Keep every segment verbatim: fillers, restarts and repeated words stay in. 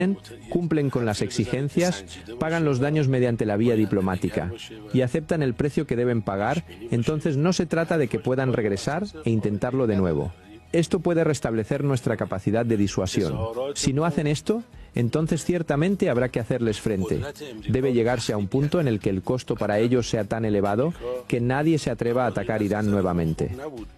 cumplen con las exigencias, pagan los daños mediante la vía diplomática y aceptan el precio que deben pagar, entonces no se trata de que puedan regresar e intentarlo de nuevo. Esto puede restablecer nuestra capacidad de disuasión. Si no hacen esto, entonces ciertamente habrá que hacerles frente. Debe llegarse a un punto en el que el costo para ellos sea tan elevado que nadie se atreva a atacar Irán nuevamente.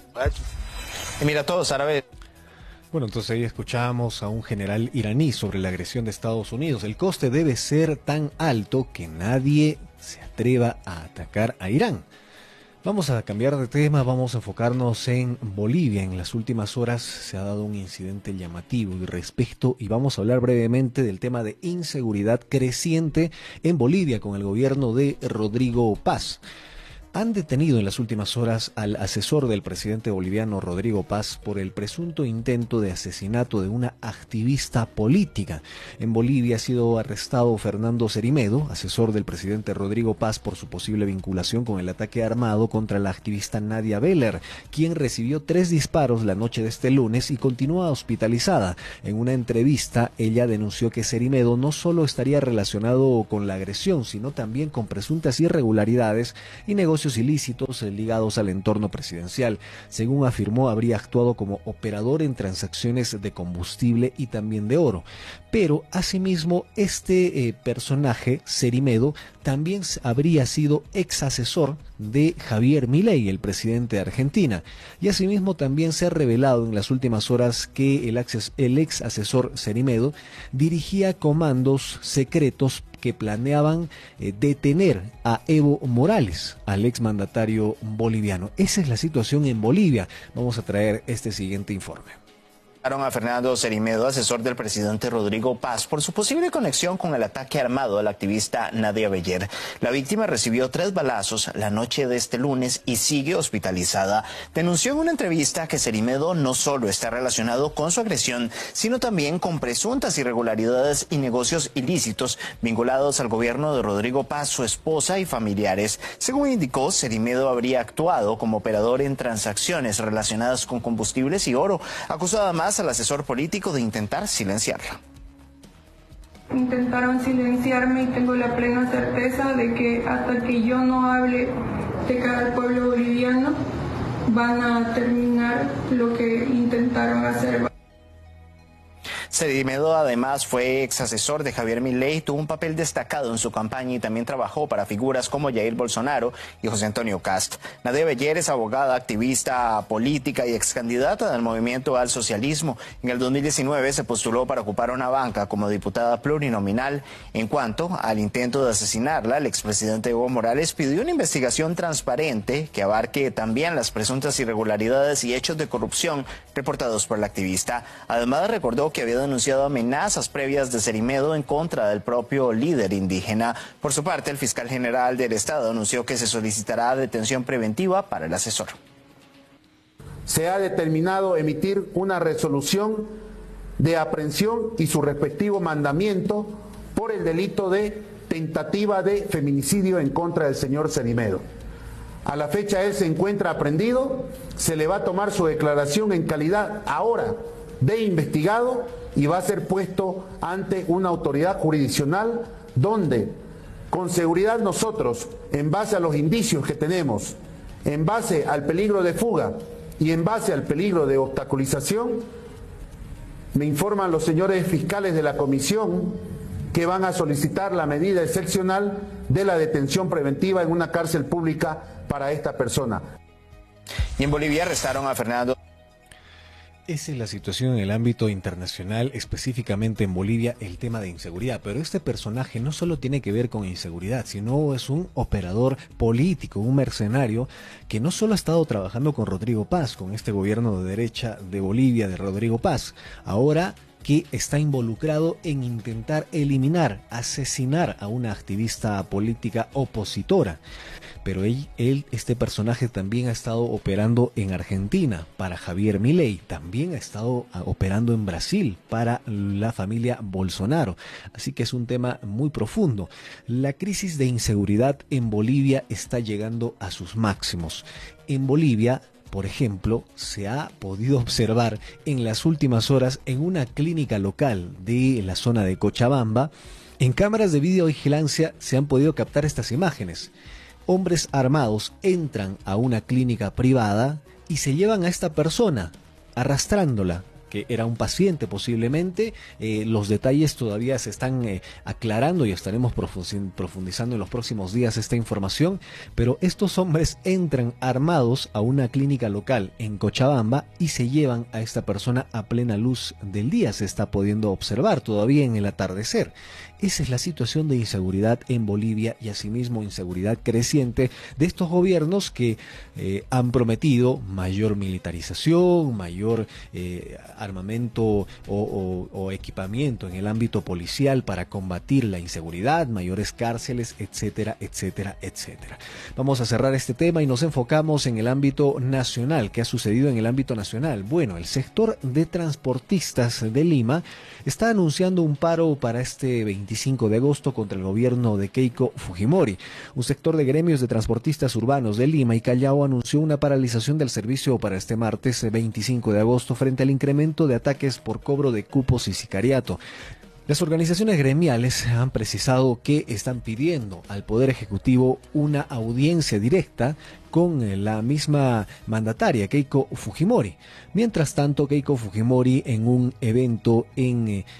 Emiratos Árabes. Bueno, entonces ahí escuchamos a un general iraní sobre la agresión de Estados Unidos. El coste debe ser tan alto que nadie se atreva a atacar a Irán. Vamos a cambiar de tema, vamos a enfocarnos en Bolivia. En las últimas horas se ha dado un incidente llamativo y respecto, y vamos a hablar brevemente del tema de inseguridad creciente en Bolivia con el gobierno de Rodrigo Paz. Han detenido en las últimas horas al asesor del presidente boliviano Rodrigo Paz por el presunto intento de asesinato de una activista política. En Bolivia ha sido arrestado Fernando Cerimedo, asesor del presidente Rodrigo Paz, por su posible vinculación con el ataque armado contra la activista Nadia Beller, quien recibió tres disparos la noche de este lunes y continúa hospitalizada. En una entrevista, ella denunció que Cerimedo no solo estaría relacionado con la agresión, sino también con presuntas irregularidades y negocios ilícitos ligados al entorno presidencial. Según afirmó, habría actuado como operador en transacciones de combustible y también de oro. Pero asimismo, este eh, personaje, Cerimedo, también habría sido ex asesor de Javier Milei, el presidente de Argentina. Y asimismo también se ha revelado en las últimas horas que el, acces, el ex asesor Cerimedo dirigía comandos secretos que planeaban eh, detener a Evo Morales, al exmandatario boliviano. Esa es la situación en Bolivia. Vamos a traer este siguiente informe. A Fernando Cerimedo, asesor del presidente Rodrigo Paz, por su posible conexión con el ataque armado a la activista Nadia Beller. La víctima recibió tres balazos la noche de este lunes y sigue hospitalizada. Denunció en una entrevista que Cerimedo no solo está relacionado con su agresión, sino también con presuntas irregularidades y negocios ilícitos vinculados al gobierno de Rodrigo Paz, su esposa y familiares. Según indicó, Cerimedo habría actuado como operador en transacciones relacionadas con combustibles y oro, acusado además al asesor político de intentar silenciarla. Intentaron silenciarme y tengo la plena certeza de que hasta que yo no hable de cara al pueblo boliviano van a terminar lo que intentaron hacer. Cerimedo además fue ex asesor de Javier Milei, tuvo un papel destacado en su campaña y también trabajó para figuras como Jair Bolsonaro y José Antonio Cast. Nadia Beller es abogada, activista política y ex candidata del movimiento al socialismo. En el dos mil diecinueve se postuló para ocupar una banca como diputada plurinominal. En cuanto al intento de asesinarla, el expresidente Evo Morales pidió una investigación transparente que abarque también las presuntas irregularidades y hechos de corrupción reportados por la activista. Además recordó que había denunciado amenazas previas de Cerimedo en contra del propio líder indígena. Por su parte, el fiscal general del Estado anunció que se solicitará detención preventiva para el asesor. Se ha determinado emitir una resolución de aprehensión y su respectivo mandamiento por el delito de tentativa de feminicidio en contra del señor Cerimedo. A la fecha él se encuentra aprehendido, se le va a tomar su declaración en calidad ahora de investigado y va a ser puesto ante una autoridad jurisdiccional donde con seguridad nosotros, en base a los indicios que tenemos, en base al peligro de fuga y en base al peligro de obstaculización, me informan los señores fiscales de la comisión que van a solicitar la medida excepcional de la detención preventiva en una cárcel pública para esta persona. Y en Bolivia arrestaron a Fernando. Esa es la situación en el ámbito internacional, específicamente en Bolivia, el tema de inseguridad. Pero este personaje no solo tiene que ver con inseguridad, sino es un operador político, un mercenario que no solo ha estado trabajando con Rodrigo Paz, con este gobierno de derecha de Bolivia de Rodrigo Paz, ahora que está involucrado en intentar eliminar, asesinar a una activista política opositora. Pero él, él, este personaje también ha estado operando en Argentina para Javier Milei, también ha estado operando en Brasil para la familia Bolsonaro. Así que es un tema muy profundo. La crisis de inseguridad en Bolivia está llegando a sus máximos. En Bolivia por ejemplo, se ha podido observar en las últimas horas en una clínica local de la zona de Cochabamba. En cámaras de videovigilancia se han podido captar estas imágenes. Hombres armados entran a una clínica privada y se llevan a esta persona, arrastrándola, que era un paciente posiblemente. Eh, los detalles todavía se están eh, aclarando y estaremos profundizando en los próximos días esta información, pero estos hombres entran armados a una clínica local en Cochabamba y se llevan a esta persona a plena luz del día. Se está pudiendo observar todavía en el atardecer. Esa es la situación de inseguridad en Bolivia y asimismo inseguridad creciente de estos gobiernos que eh, han prometido mayor militarización, mayor eh, armamento o, o, o equipamiento en el ámbito policial para combatir la inseguridad, mayores cárceles, etcétera, etcétera, etcétera. Vamos a cerrar este tema y nos enfocamos en el ámbito nacional. ¿Qué ha sucedido en el ámbito nacional? Bueno, el sector de transportistas de Lima está anunciando un paro para este veinticinco de agosto contra el gobierno de Keiko Fujimori. Un sector de gremios de transportistas urbanos de Lima y Callao anunció una paralización del servicio para este martes veinticinco de agosto frente al incremento de ataques por cobro de cupos y sicariato. Las organizaciones gremiales han precisado que están pidiendo al Poder Ejecutivo una audiencia directa con la misma mandataria, Keiko Fujimori. Mientras tanto, Keiko Fujimori en un evento en eh,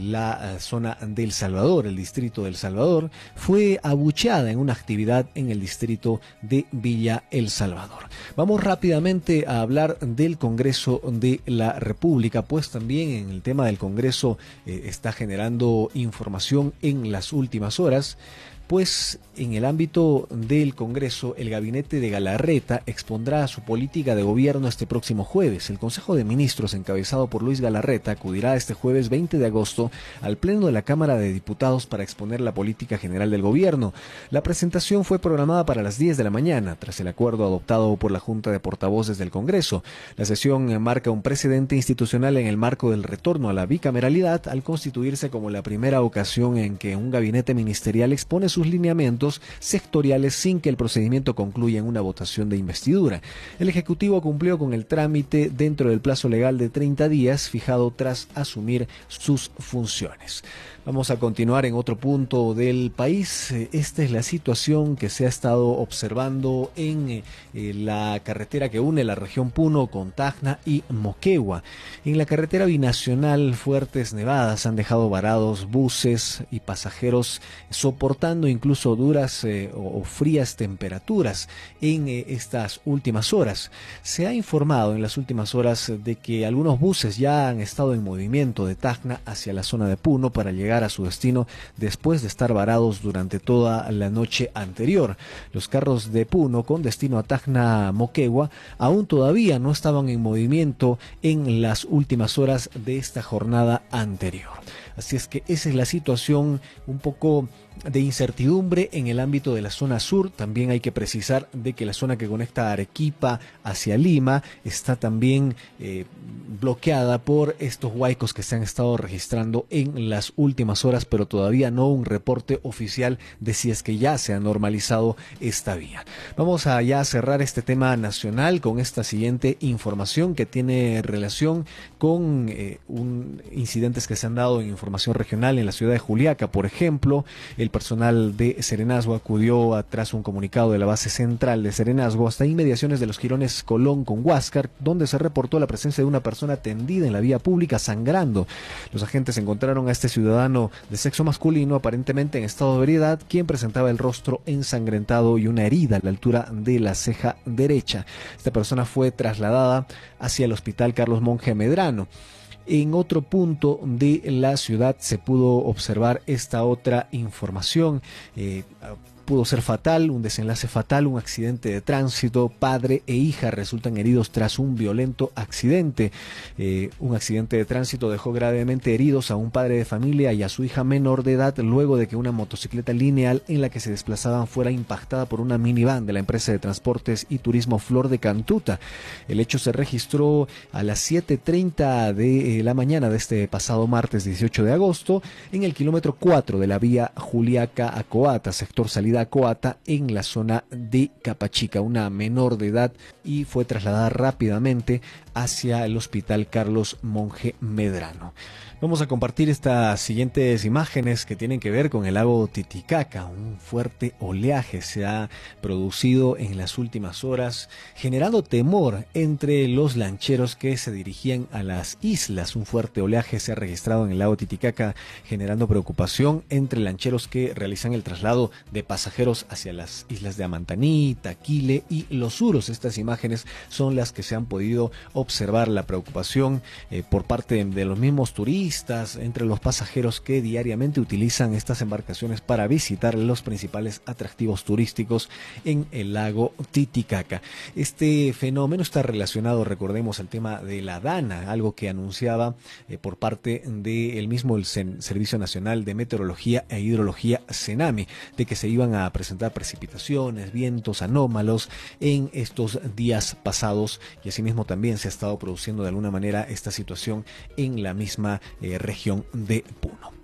la zona del Salvador, el distrito del Salvador, fue abucheada en una actividad en el distrito de Villa El Salvador. Vamos rápidamente a hablar del Congreso de la República, pues también en el tema del Congreso eh, está generando información en las últimas horas. Pues en el ámbito del Congreso, el gabinete de Galarreta expondrá su política de gobierno este próximo jueves. El Consejo de Ministros, encabezado por Luis Galarreta, acudirá este jueves veinte de agosto al Pleno de la Cámara de Diputados para exponer la política general del gobierno. La presentación fue programada para las diez de la mañana, tras el acuerdo adoptado por la Junta de Portavoces del Congreso. La sesión marca un precedente institucional en el marco del retorno a la bicameralidad, al constituirse como la primera ocasión en que un gabinete ministerial expone sus lineamientos sectoriales sin que el procedimiento concluya en una votación de investidura. El Ejecutivo cumplió con el trámite dentro del plazo legal de treinta días fijado tras asumir sus funciones. Vamos a continuar en otro punto del país. Esta es la situación que se ha estado observando en eh, la carretera que une la región Puno con Tacna y Moquegua. En la carretera binacional, fuertes nevadas han dejado varados buses y pasajeros soportando incluso duras eh, o, o frías temperaturas en eh, estas últimas horas. Se ha informado en las últimas horas de que algunos buses ya han estado en movimiento de Tacna hacia la zona de Puno para llegar a su destino después de estar varados durante toda la noche anterior. Los carros de Puno con destino a Tacna Moquegua aún todavía no estaban en movimiento en las últimas horas de esta jornada anterior. Así es que esa es la situación un poco de incertidumbre en el ámbito de la zona sur. También hay que precisar de que la zona que conecta a Arequipa hacia Lima está también eh, bloqueada por estos huaicos que se han estado registrando en las últimas horas, pero todavía no un reporte oficial de si es que ya se ha normalizado esta vía. Vamos a ya cerrar este tema nacional con esta siguiente información que tiene relación con eh, un, incidentes que se han dado en información regional en la ciudad de Juliaca. Por ejemplo, el personal de Serenazgo acudió tras un comunicado de la base central de Serenazgo hasta inmediaciones de los jirones Colón con Huáscar, donde se reportó la presencia de una persona tendida en la vía pública sangrando. Los agentes encontraron a este ciudadano de sexo masculino aparentemente en estado de ebriedad, quien presentaba el rostro ensangrentado y una herida a la altura de la ceja derecha. Esta persona fue trasladada hacia el hospital Carlos Monge Medrano. En otro punto de la ciudad se pudo observar esta otra información. Eh, pudo ser fatal, un desenlace fatal, un accidente de tránsito. Padre e hija resultan heridos tras un violento accidente. Eh, un accidente de tránsito dejó gravemente heridos a un padre de familia y a su hija menor de edad luego de que una motocicleta lineal en la que se desplazaban fuera impactada por una minivan de la empresa de transportes y turismo Flor de Cantuta. El hecho se registró a las siete treinta de la mañana de este pasado martes dieciocho de agosto en el kilómetro cuatro de la vía Juliaca a Coata, sector salida avenida Coata en la zona de Capachica, una menor de edad, y fue trasladada rápidamente hacia el hospital Carlos Monge Medrano. Vamos a compartir estas siguientes imágenes que tienen que ver con el lago Titicaca. Un fuerte oleaje se ha producido en las últimas horas, generando temor entre los lancheros que se dirigían a las islas. Un fuerte oleaje se ha registrado en el lago Titicaca, generando preocupación entre lancheros que realizan el traslado de pasajeros hacia las islas de Amantaní, Taquile y Los Uros. Estas imágenes son las que se han podido observar, la preocupación eh, por parte de, de los mismos turistas, entre los pasajeros que diariamente utilizan estas embarcaciones para visitar los principales atractivos turísticos en el lago Titicaca. Este fenómeno está relacionado, recordemos, al tema de la Dana, algo que anunciaba eh, por parte del mismo el Servicio Nacional de Meteorología e Hidrología, CENAME, de que se iban a presentar precipitaciones, vientos anómalos en estos días pasados, y asimismo también se ha estado produciendo de alguna manera esta situación en la misma eh, región de Puno.